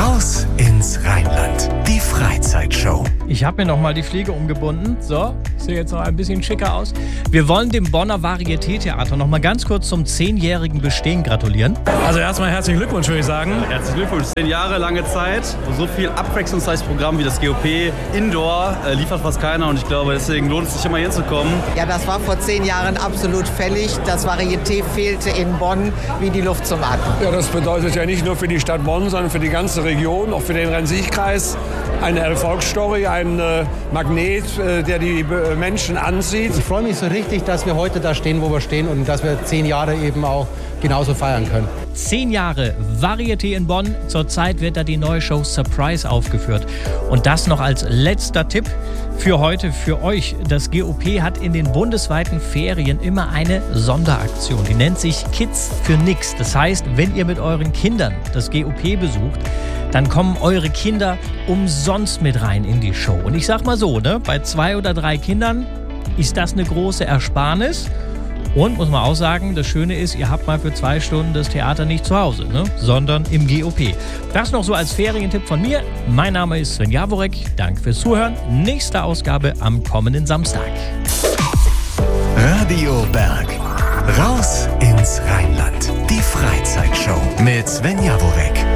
Raus ins Rheinland. Die Freizeitshow. Ich habe mir noch mal die Fliege umgebunden. So, ich sehe jetzt noch ein bisschen schicker aus. Wir wollen dem Bonner Varieté-Theater noch mal ganz kurz zum 10-jährigen Bestehen gratulieren. Also erstmal herzlichen Glückwunsch, würde ich sagen. Herzlichen Glückwunsch. 10 Jahre, lange Zeit. Und so viel abwechslungsreiches Programm wie das GOP Indoor liefert fast keiner. Und ich glaube, deswegen lohnt es sich immer hinzukommen. Ja, das war vor 10 Jahren absolut fällig. Das Varieté fehlte in Bonn wie die Luft zum Atmen. Ja, das bedeutet ja nicht nur für die Stadt Bonn, sondern für die ganze Region, auch für den Rhein-Sieg-Kreis eine Erfolgsstory, ein Magnet, der die Menschen anzieht. Ich freue mich so richtig, dass wir heute da stehen, wo wir stehen und dass wir 10 Jahre eben auch genauso feiern können. 10 Jahre Varieté in Bonn. Zurzeit wird da die neue Show Surprise aufgeführt. Und das noch als letzter Tipp für heute, für euch. Das GOP hat in den bundesweiten Ferien immer eine Sonderaktion. Die nennt sich Kids für Nix. Das heißt, wenn ihr mit euren Kindern das GOP besucht, dann kommen eure Kinder umsonst mit rein in die Show. Und ich sag mal so, ne, bei 2 oder 3 Kindern ist das eine große Ersparnis. Und muss man auch sagen, das Schöne ist, ihr habt mal für 2 Stunden das Theater nicht zu Hause, ne, sondern im GOP. Das noch so als Ferientipp von mir. Mein Name ist Sven Jaworek. Danke fürs Zuhören. Nächste Ausgabe am kommenden Samstag. Radio Berg. Raus ins Rheinland. Die Freizeitshow mit Sven Jaworek.